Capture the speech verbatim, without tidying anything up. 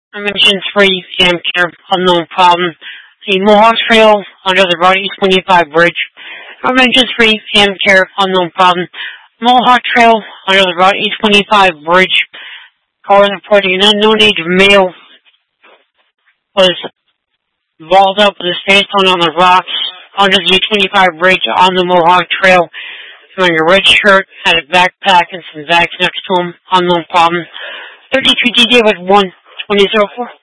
Dimension three, Amcare, unknown problem. The Mohawk Trail under the Route eight twenty-five bridge. Dimension three, Amcare, unknown problem. Mohawk Trail under the Route eight twenty-five bridge. Caller reporting an unknown age male was balled up with his face down on the rocks under the eight twenty-five bridge on the Mohawk Trail. Wearing a red shirt, had a backpack and some bags next to him. Unknown problem. thirty-two D David one twenty oh four.